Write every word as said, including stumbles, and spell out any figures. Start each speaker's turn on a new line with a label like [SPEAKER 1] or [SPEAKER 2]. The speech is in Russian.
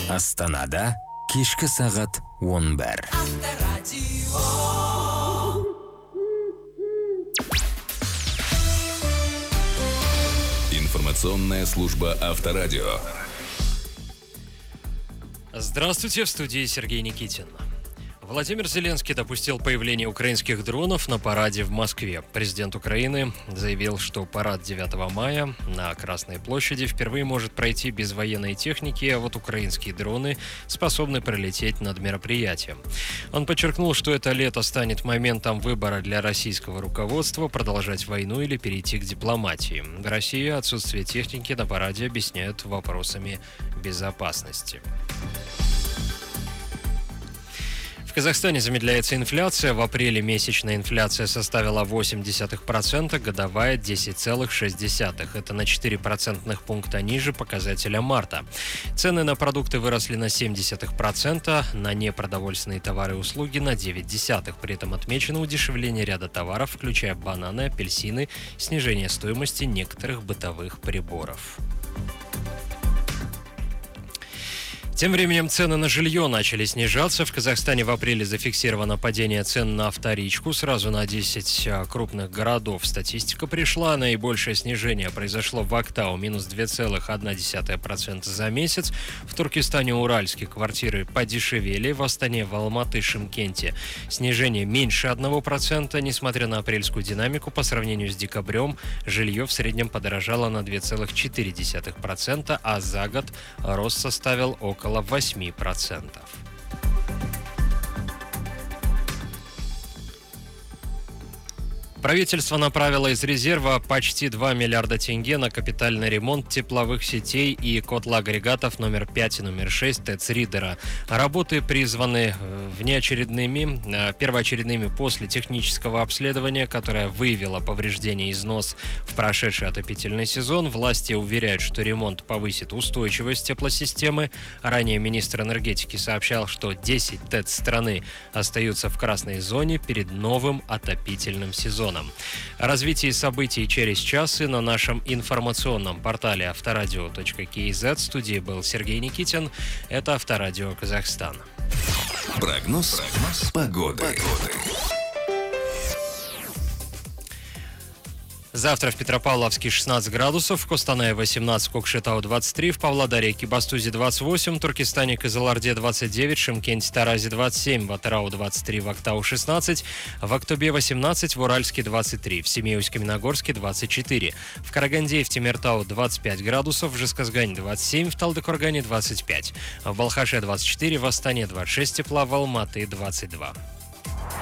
[SPEAKER 1] Астанада кешкі сағат он бір.
[SPEAKER 2] Информационная служба Авторадио.
[SPEAKER 3] Здравствуйте, в студии Сергей Никитин. Владимир Зеленский допустил появление украинских дронов на параде в Москве. Президент Украины заявил, что парад девятого мая на Красной площади впервые может пройти без военной техники, а вот украинские дроны способны пролететь над мероприятием. Он подчеркнул, что это лето станет моментом выбора для российского руководства продолжать войну или перейти к дипломатии. В России отсутствие техники на параде объясняют вопросами безопасности. В Казахстане замедляется инфляция. В апреле месячная инфляция составила восемь десятых процента, годовая десять целых шесть десятых. Это на четыре процентных пункта ниже показателя марта. Цены на продукты выросли на семь десятых процента, на непродовольственные товары и услуги на девять десятых. При этом отмечено удешевление ряда товаров, включая бананы, апельсины, снижение стоимости некоторых бытовых приборов. Тем временем цены на жилье начали снижаться. В Казахстане в апреле зафиксировано падение цен на вторичку сразу на десять крупных городов. Статистика пришла. Наибольшее снижение произошло в Актау, минус два целых одна десятая процента за месяц. В Туркестане и Уральске квартиры подешевели. В Астане, в Алматы, Шымкенте снижение меньше одного процента. Несмотря на апрельскую динамику, по сравнению с декабрем, жилье в среднем подорожало на два целых четыре десятых процента, а за год рост составил около восемь процентов. Правительство направило из резерва почти два миллиарда тенге на капитальный ремонт тепловых сетей и котлоагрегатов номер пять и номер шесть ТЭЦ-Ридера. Работы призваны внеочередными, первоочередными после технического обследования, которое выявило повреждение и износ в прошедший отопительный сезон. Власти уверяют, что ремонт повысит устойчивость теплосистемы. Ранее министр энергетики сообщал, что десять ТЭЦ страны остаются в красной зоне перед новым отопительным сезоном. О развитии событий через час и на нашем информационном портале авторадио точка кз. В студии был Сергей Никитин. Это Авторадио Казахстан.
[SPEAKER 2] Прогноз, Прогноз. Погоды. Погоды.
[SPEAKER 3] Завтра в Петропавловске шестнадцать градусов, в Костанае восемнадцать, в Кокшетау двадцать три, в Павлодаре и Кибастузе двадцать восемь, в Туркестане и Кызылорде двадцать девять, в Шымкенте, Таразе двадцать семь, в Атырау двадцать три, в Актау шестнадцать, в Актобе восемнадцать, в Уральске двадцать три, в Семей-Усть-Каменогорске двадцать четыре, в Караганде и в Темиртау двадцать пять градусов, в Жезказгане двадцать семь, в Талдыкоргане двадцать пять, в Балхаше двадцать четыре, в Астане двадцать шесть тепла, в Алматы двадцать два.